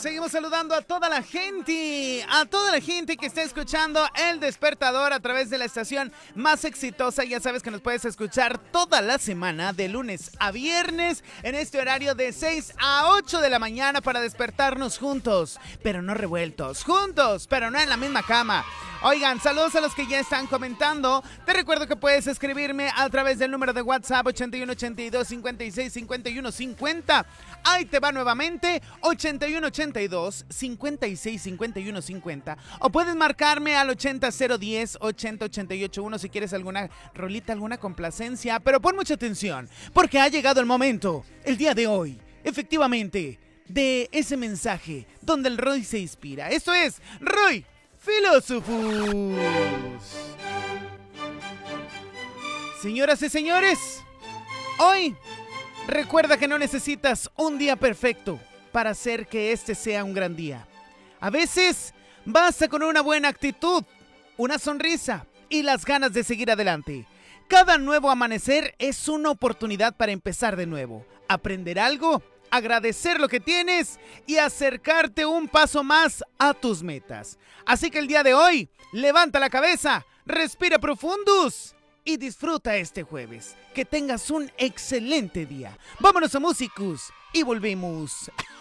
Seguimos saludando a toda la gente que está escuchando El Despertador a través de la estación más exitosa. Ya sabes que nos puedes escuchar toda la semana, de lunes a viernes, en este horario de 6 a 8 de la mañana para despertarnos juntos, pero no revueltos, juntos, pero no en la misma cama. Oigan, saludos a los que ya están comentando. Te recuerdo que puedes escribirme a través del número de WhatsApp 8182 56 51 50. Ahí te va nuevamente, 8182 56 51 50. O puedes marcarme al 80010 80881 si quieres alguna rolita, alguna complacencia. Pero pon mucha atención, porque ha llegado el momento, el día de hoy, efectivamente, de ese mensaje donde el Roy se inspira. Esto es Roy Filósofos. Señoras y señores, hoy recuerda que no necesitas un día perfecto para hacer que este sea un gran día. A veces basta con una buena actitud, una sonrisa y las ganas de seguir adelante. Cada nuevo amanecer es una oportunidad para empezar de nuevo, aprender algo, agradecer lo que tienes y acercarte un paso más a tus metas. Así que el día de hoy, levanta la cabeza, respira profundus y disfruta este jueves. Que tengas un excelente día. Vámonos a Musicus y volvemos.